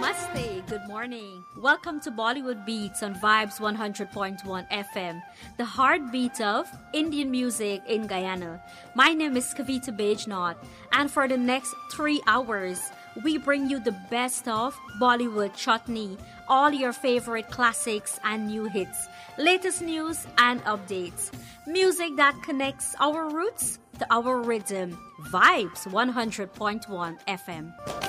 Namaste, good morning. Welcome to Bollywood Beats on Vibes 100.1 FM, the heartbeat of Indian music in Guyana. My name is Kavita Bejnaut, and for the next 3 hours, we bring you the best of Bollywood chutney, all your favorite classics and new hits, latest news and updates. Music that connects our roots to our rhythm. Vibes 100.1 FM.